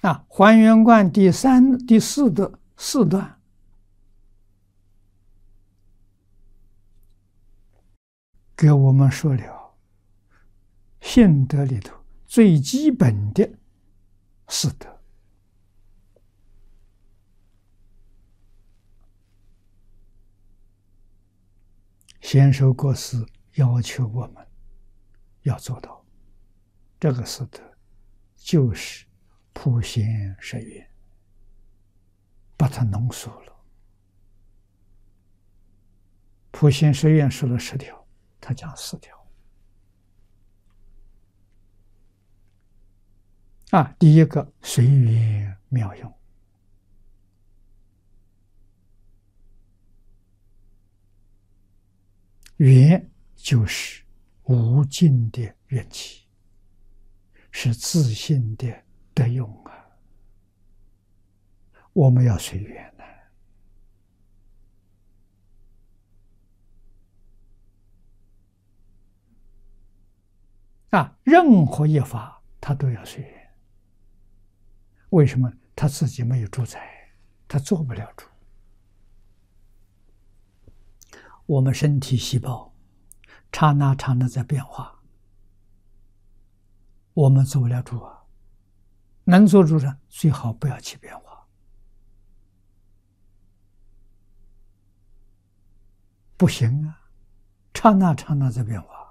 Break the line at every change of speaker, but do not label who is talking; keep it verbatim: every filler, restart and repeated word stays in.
啊，还原观第三、第四的四段，给我们说了信德里头最基本的四德。贤寿国师要求我们要做到，这个四德就是普贤十愿，把它浓缩了。普贤十愿说了十条，他讲四条。啊，第一个随缘妙用，缘就是无尽的缘起，是自信的德用啊。我们要随缘呢。啊，任何一法他都要随缘。为什么？他自己没有主宰，他做不了主。我们身体细胞刹那刹那在变化，我们做不了主啊。能做主的最好不要起变化，不行啊，刹那刹那在变化。